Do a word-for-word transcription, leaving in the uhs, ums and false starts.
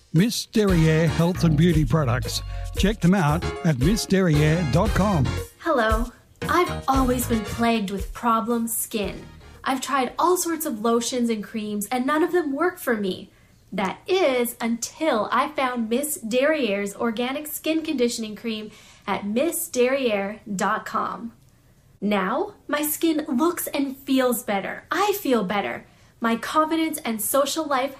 Miss Derriere Health and Beauty Products. Check them out at miss derriere dot com. Hello. I've always been plagued with problem skin. I've tried all sorts of lotions and creams and none of them work for me. That is until I found Miss Derriere's organic skin conditioning cream at miss derriere dot com. Now, my skin looks and feels better. I feel better. My confidence and social life